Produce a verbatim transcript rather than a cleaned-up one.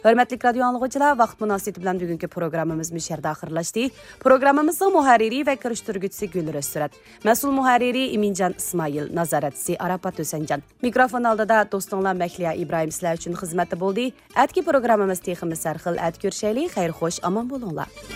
Hörmətli radio anlıqçılar, vaxt münasibəti bilan bugünkü proqramımız müşərdə axırlaşdı. Proqramımızın mühərriri və kirişdirgüçüsü Gülrüz Sürət, məsul mühərriri İmincan İsmail, nazarətçisi Arapat Ösəncan. Mikrofon aldıda dostunlar Məkliyə İbrahim sizlər üçün xidmətdə boldu. Ətki proqramımız teximiz sərxil ət görüşəli, xeyir xoş, aman bolunlar.